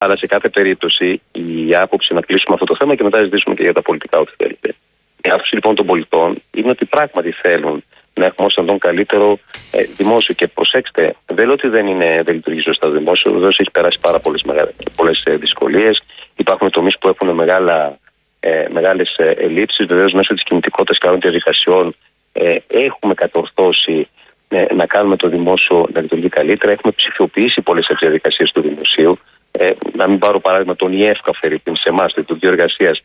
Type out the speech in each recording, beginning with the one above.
Αλλά σε κάθε περίπτωση η άποψη, να κλείσουμε αυτό το θέμα και μετά ζητήσουμε και για τα πολιτικά, ό,τι θέλετε. Η άποψη λοιπόν των πολιτών είναι ότι πράγματι θέλουν να έχουμε όσο τον καλύτερο δημόσιο. Και προσέξτε, δεν λέω ότι δεν λειτουργεί σωστά το δημόσιο, βεβαίως έχει περάσει πάρα πολλές δυσκολίες. Υπάρχουν τομείς που έχουν μεγάλες ελλείψεις. Βεβαίως μέσω της κινητικότητας και άλλων διαδικασιών έχουμε κατορθώσει να κάνουμε το δημόσιο να λειτουργεί καλύτερα. Έχουμε ψηφιοποιήσει πολλές από τις διαδικασίες του δημοσίου. Να μην πάρω παράδειγμα τον ΙΕΦΚΑ σε εμάς, το Υπουργείο Εργασίας,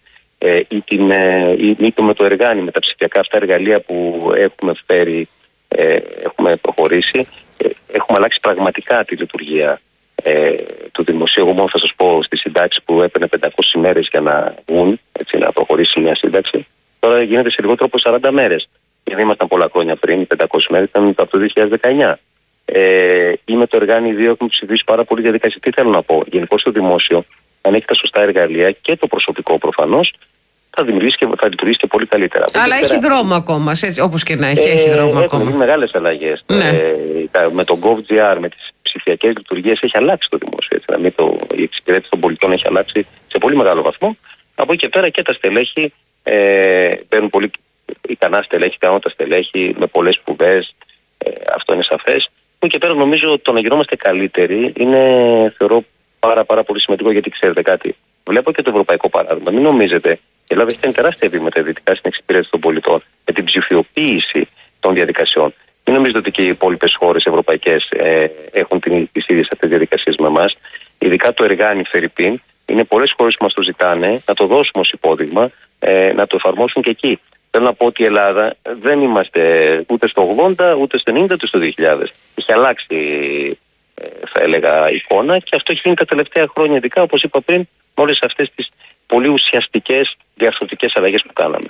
ή το με το Εργάνι, με τα ψηφιακά αυτά εργαλεία που έχουμε φέρει, έχουμε προχωρήσει. Έχουμε αλλάξει πραγματικά τη λειτουργία του δημοσίου. Εγώ μόνο θα σας πω, στη συντάξη που έπαιρνε 500 ημέρες για να βγουν, έτσι, να προχωρήσει μια σύνταξη, τώρα γίνεται σε λιγότερο από 40 μέρες. Δεν ήμασταν πολλά χρόνια πριν, οι 500 μέρες ήταν από το 2019. Ή με το Εργάνι 2 έχουμε ψηφίσει πάρα πολύ διαδικασία. Τι θέλω να πω, γενικώς το δημόσιο, αν έχει τα σωστά εργαλεία και το προσωπικό προφανώς, θα λειτουργήσει και πολύ καλύτερα. Αλλά έχει δρόμο ακόμα, όπως και να έχει δρόμο ακόμα. Έχουν μεγάλες αλλαγές. Ναι. Με το GovGR, με τις ψηφιακές λειτουργίες έχει αλλάξει το δημόσιο. Η εξυπηρέτηση των πολιτών έχει αλλάξει σε πολύ μεγάλο βαθμό. Από εκεί και πέρα και τα στελέχη παίρνουν πολύ ικανά στελέχη, ικανότητα στελέχη, με πολλές σπουδές. Αυτό είναι σαφές. Από εκεί και πέρα νομίζω το να γινόμαστε καλύτεροι είναι, θεωρώ, πάρα πολύ σημαντικό, γιατί ξέρετε κάτι. Βλέπω και το ευρωπαϊκό παράδειγμα. Μην νομίζετε, η Ελλάδα έχει κάνει τεράστια βήματα ειδικά στην εξυπηρέτηση των πολιτών με την ψηφιοποίηση των διαδικασιών. Μην νομίζετε ότι και οι υπόλοιπες χώρες ευρωπαϊκές έχουν τις ίδιες αυτές τις διαδικασίες με εμάς. Ειδικά το Εργάνι Φερρυπίν, είναι πολλές χώρες που μας το ζητάνε να το δώσουμε ως υπόδειγμα, να το εφαρμόσουν και εκεί. Θέλω να πω ότι η Ελλάδα δεν είμαστε ούτε στο 80, ούτε στο 90, ούτε στο 2000. Έχει αλλάξει, θα έλεγα, εικόνα, και αυτό έχει γίνει τα τελευταία χρόνια, ειδικά όπως είπα πριν, με όλες αυτές τις πολύ ουσιαστικές διαρθρωτικές αλλαγές που κάναμε.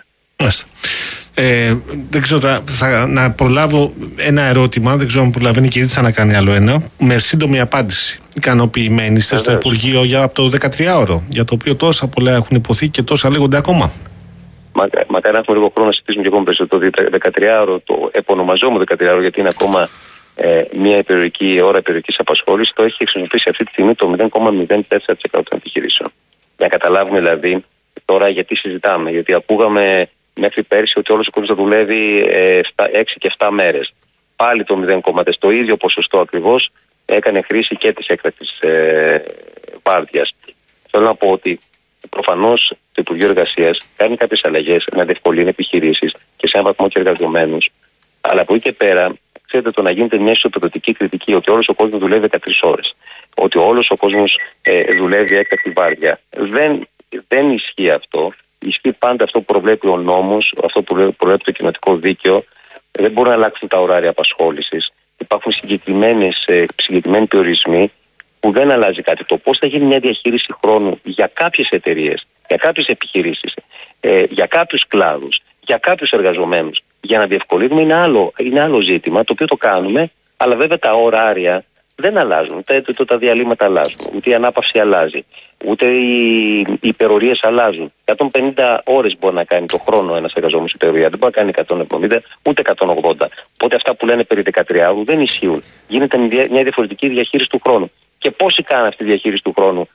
Δεν ξέρω, να προλάβω ένα ερώτημα, δεν ξέρω αν προλαβαίνει και η Ρίτσα να κάνει άλλο ένα, με σύντομη απάντηση. Ικανοποιημένοι είστε στο Υπουργείο από το 13ωρο, για το οποίο τόσα πολλά έχουν υποθεί και τόσα λέγονται ακόμα? Μακάρι να έχουμε λίγο χρόνο να συζητήσουμε και ακόμα περισσότερο. Το 13ωρο, το επωνομαζόμενο 13ωρο, γιατί είναι ακόμα μια ώρα περιοδικής απασχόλησης, το έχει χρησιμοποιήσει αυτή τη στιγμή το 0,04% των επιχειρήσεων. Για να καταλάβουμε δηλαδή τώρα γιατί συζητάμε. Γιατί ακούγαμε μέχρι πέρσι ότι όλος ο κόσμος θα δουλεύει 6 και 7 μέρες. Πάλι το 0,4%, το ίδιο ποσοστό ακριβώς, έκανε χρήση και της έκτακτης βάρδιας. Θέλω να πω ότι προφανώς το Υπουργείο Εργασίας κάνει κάποιες αλλαγές να διευκολύνει επιχειρήσεις και σε έναν βαθμό και εργαζομένους. Αλλά από εκεί και πέρα, ξέρετε, το να γίνεται μια ισοπεδωτική κριτική ότι όλος ο κόσμος δουλεύει 13 ώρες, ότι όλος ο κόσμος δουλεύει έκτακτη βάρδια, δεν ισχύει αυτό. Ισχύει πάντα αυτό που προβλέπει ο νόμος, αυτό που προβλέπει το κοινοτικό δίκαιο. Δεν μπορούν να αλλάξουν τα ωράρια απασχόλησης. Υπάρχουν συγκεκριμένοι περιορισμοί που δεν αλλάζει κάτι. Το πώς θα γίνει μια διαχείριση χρόνου για κάποιες εταιρείες, για κάποιες επιχειρήσεις, για κάποιους κλάδους, για κάποιους εργαζομένους, για να διευκολύνουμε, είναι άλλο ζήτημα, το οποίο το κάνουμε, αλλά βέβαια τα ωράρια δεν αλλάζουν, ούτε τα διαλύματα αλλάζουν, ούτε η ανάπαυση αλλάζει, ούτε οι υπερορίες αλλάζουν. 150 ώρες μπορεί να κάνει το χρόνο ένας εργαζόμενος υπερορία, δεν μπορεί να κάνει 170 ούτε 180. Οπότε αυτά που λένε περί 13 δεν ισχύουν. Γίνεται μια διαφορετική διαχείριση του χρόνου. Και πόσοι κάνουν αυτή τη διαχείριση του χρόνου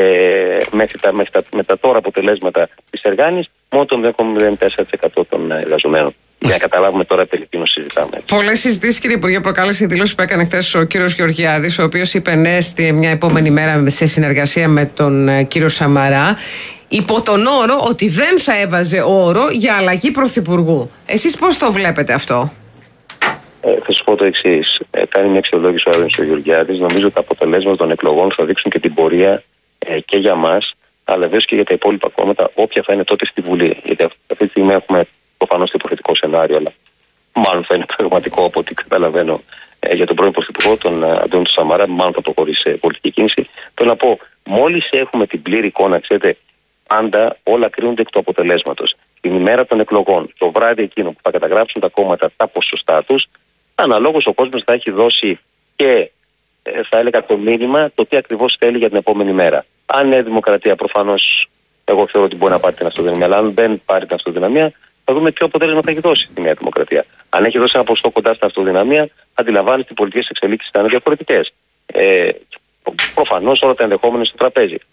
με τα τώρα αποτελέσματα της Εργάνης? Μόνο το 0,04% των εργαζομένων. Για να καταλάβουμε τώρα περί τίνος συζητάμε. Πολλές συζητήσεις, κύριε Υπουργέ, προκάλεσε η δήλωση που έκανε χθες ο κύριος Γεωργιάδης, ο οποίος είπε ναι μια επόμενη μέρα σε συνεργασία με τον κύριο Σαμαρά, υπό τον όρο ότι δεν θα έβαζε όρο για αλλαγή πρωθυπουργού. Εσείς πώς το βλέπετε αυτό? Θα σου πω το εξής. Κάνει μια αξιολόγηση ο Γεωργιάδης. Νομίζω ότι τα αποτελέσματα των εκλογών θα δείξουν και την πορεία και για μας, αλλά βέβαια και για τα υπόλοιπα κόμματα, όποια θα είναι τότε στη Βουλή. Γιατί αυτή τη στιγμή έχουμε προφανώς το υποθετικό σενάριο, αλλά μάλλον θα είναι πραγματικό από ό,τι καταλαβαίνω για τον πρώην πρωθυπουργό, τον Αντώνη Σαμαρά, μάλλον θα προχωρήσει σε πολιτική κίνηση. Θέλω να πω, μόλις έχουμε την πλήρη εικόνα, ξέρετε, πάντα όλα κρίνονται εκ του αποτελέσματος. Την ημέρα των εκλογών, το βράδυ εκείνο που θα καταγράψουν τα κόμματα τα ποσοστά τους, αναλόγως ο κόσμος θα έχει δώσει και θα έλεγα το μήνυμα το τι ακριβώς θέλει για την επόμενη μέρα. Αν είναι Δημοκρατία, προφανώς εγώ θεωρώ ότι μπορεί να πάρει την αυτοδυναμία, αλλά αν δεν πάρει την αυτοδυναμία, θα δούμε ποιο αποτέλεσμα θα έχει δώσει η Νέα Δημοκρατία. Αν έχει δώσει ένα ποσοστό κοντά στην αυτοδυναμία, αντιλαμβάνεστε ότι οι πολιτικές εξελίξεις θα είναι διαφορετικές. προφανώς όλα τα ενδεχόμενα στο τραπέζι.